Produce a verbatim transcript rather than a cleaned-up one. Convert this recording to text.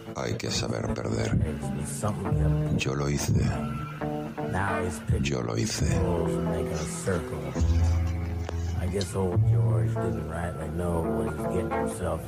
Hay que saber perder. Yo lo hice. Yo lo hice. I guess old George didn't rightly know what he was getting himself